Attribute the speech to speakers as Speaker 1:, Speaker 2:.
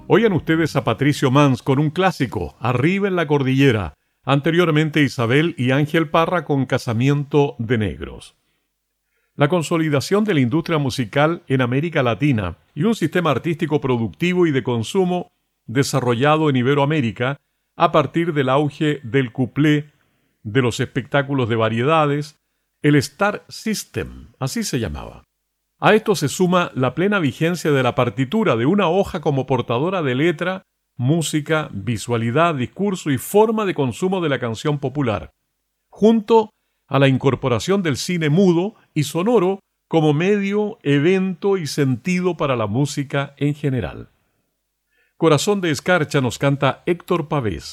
Speaker 1: Oigan ustedes a Patricio Mans con un clásico, Arriba en la Cordillera, anteriormente Isabel y Ángel Parra con Casamiento de Negros. La consolidación de la industria musical en América Latina y un sistema artístico productivo y de consumo desarrollado en Iberoamérica a partir del auge del cuplé, de los espectáculos de variedades, el Star System, así se llamaba. A esto se suma la plena vigencia de la partitura de una hoja como portadora de letra, música, visualidad, discurso y forma de consumo de la canción popular, junto a la incorporación del cine mudo y sonoro como medio, evento y sentido para la música en general. Corazón de Escarcha nos canta Héctor Pavés.